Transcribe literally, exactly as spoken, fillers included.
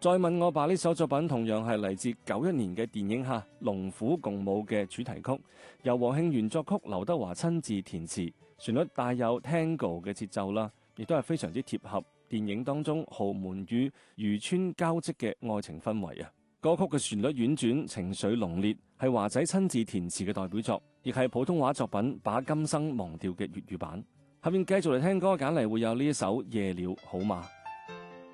再問我吧呢首作品同樣係嚟自九一年嘅電影下《龍虎共舞》嘅主題曲，由和慶原作曲，劉德華親自填詞，旋律帶有 Tango 嘅節奏啦，亦都係非常之貼合電影當中豪門與漁村交織嘅愛情氛圍啊！歌曲嘅旋律婉轉，情緒濃烈，係華仔親自填詞嘅代表作，亦係普通話作品把今生忘掉嘅粵語版。下面繼續嚟聽歌，揀嚟會有呢一首《夜了好嗎》。